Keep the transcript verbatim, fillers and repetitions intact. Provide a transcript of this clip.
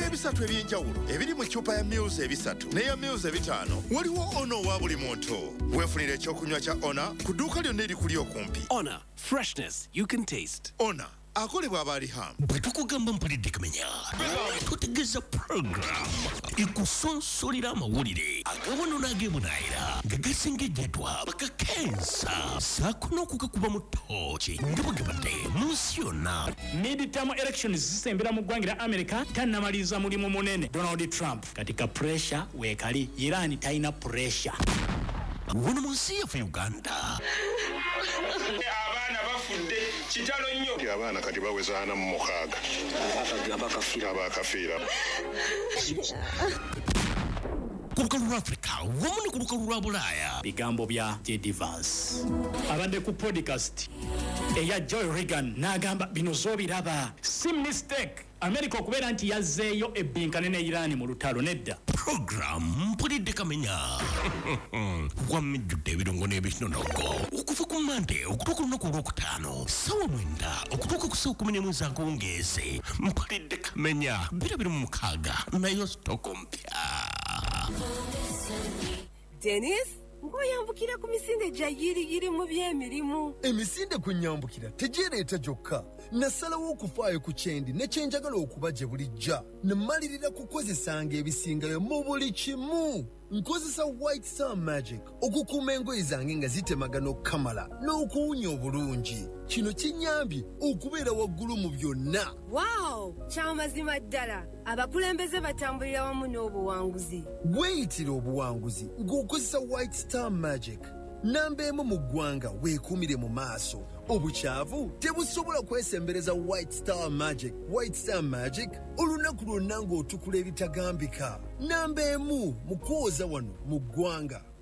ebisatu ebyenjawulo ebiri mu ccupa ya Muse ebisatu n'eya Muse ebitaano waliwo ono wa buli muntu. Weefunira ekyokunywa kya Ona ku dduuka lyonna erikuli okumpi. Ona, freshness you can taste. Ona akolebwa Abaliham. Bwe tukugamba mpulidde Kamenya, tutegeeza program ekusonsolera amawulire agawono n'ageemunaayira nga gasengejjedwa bakakensa saako n'okugakuba mu ttooki nga bwe gabadde mu nsi yonna. Mid-term elections zisembera mu ggwanga lya America tannamaliza mulimu munene Donald Trump. Katika pressure weekali Iran talina pressure. Wano mu nsi yaffe Uganda abaana bafudde kitalo nnyo. Abaana kati baweza ana mu mukaaga abakafiira abakafiira ku lukalu lwa Africa wamu ne ku lukalu lwa Bulaaya. Bigambo bya J D Vance abadde ku podcast eya Joy Reagan n'agamba bino zoobiraba si mistake America okubeera nti yazzeeyo ebbinkane ne Iran mu lutalo nedda. Program mpulidde Kamenya wamejjudde ebirungo n'ebinonogo okuva ku Mande okutuuka olunaku olwokutaano ssaawa mwenda okutuuka ku ssaawa kumi n'emu ez'akawungeezi. Mpulidde Kamenya biro biri mu mukaaga nayo sitoko mpya. Dennis ngoyambukira ku misinde gya yiriyiri mu by'emirimu. Emisinde kunyambukira tegereeta gyokka. Nasalawo okufaayo ku kyendi ne kyenjagala okuba gye bulijja. Nemalirira kukozesanga ebisingayo mu buli kimu. Nkozesa White Star Magic okukuuma engoye zange nga zitemagana okukamala n'okuwunya obulungi. Kino kinyambye okubeera waggulu mu byonna. Wow, kyamazima ddala. Abakulembeze batambulira wamu n'obuwanguzi. Weeyitira obuwanguzi ng'okozesa White Star Magic. Namba emu mu ggwanga weekuumire mu maaso. Obukyavu tebusobola kwesembereza White Star Magic. White Star Magic olunaku lwonna ng'otukula ebitagambika. Namba emu mu kwoza wano mu ggwanga.